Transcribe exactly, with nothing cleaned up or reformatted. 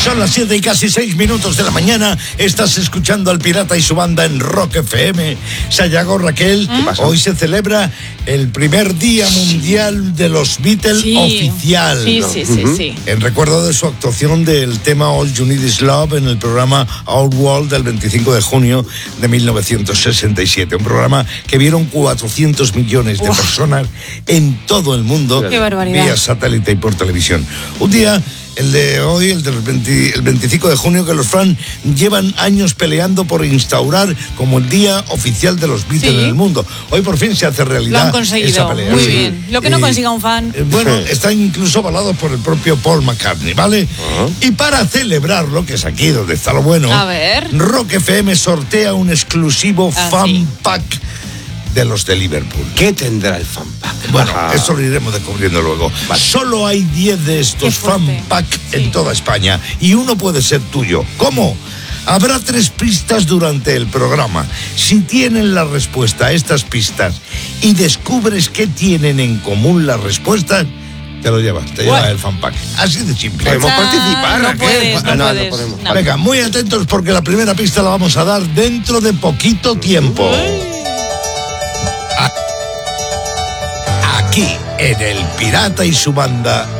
Son las siete y casi seis minutos de la mañana. Estás escuchando al Pirata y su banda en Rock F M. Sayago, Raquel, hoy se celebra el primer Día Mundial de los Beatles sí. oficial. Sí, sí, sí, uh-huh. sí. En recuerdo de su actuación del tema All You Need Is Love en el programa Our World del veinticinco de junio de mil novecientos sesenta y siete. Un programa que vieron cuatrocientos millones de Uf. personas en todo el mundo. Qué barbaridad. Vía satélite y por televisión. Un día, el de hoy, el del veinte, el veinticinco de junio, que los fans llevan años peleando por instaurar como el día oficial de los Beatles sí. en el mundo. Hoy por fin se hace realidad. Lo han conseguido. Esa pelea. Muy sí. bien. Lo que no eh, consiga un fan. Eh, bueno, está incluso avalado por el propio Paul McCartney, ¿vale? Uh-huh. Y para celebrarlo, que es aquí donde está lo bueno, a ver. Rock F M sortea un exclusivo ah, fan sí. pack de los de Liverpool. ¿Qué tendrá el fan pack? Bueno, Ajá. eso lo iremos descubriendo luego. Vale. Solo hay diez de estos fan pack sí. en toda España y uno puede ser tuyo. ¿Cómo? Habrá tres pistas durante el programa. Si tienen la respuesta a estas pistas y descubres qué tienen en común las respuestas, te lo llevas, te llevas el fan pack. Así de simple. Podemos participar, no puedes, no, no, puedes, no podemos. No. Venga, muy atentos porque la primera pista la vamos a dar dentro de poquito tiempo. Aquí, en El Pirata y su banda,